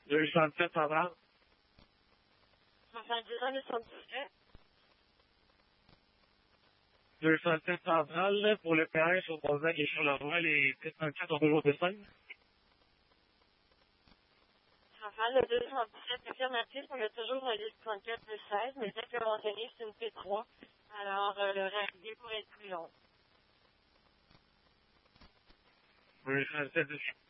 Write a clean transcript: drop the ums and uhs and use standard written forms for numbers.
207 central. 70 ans, 77. 207 central, là, pour le péage sur Bonzac et Charlevoix, les petites enquêtes ont toujours des 5. Central, le 217 affirmatif, on a toujours un 1034 plus 16, mais dès que mentionné, c'est une P3. Alors, le rapide pourrait être plus long. 207 dessus.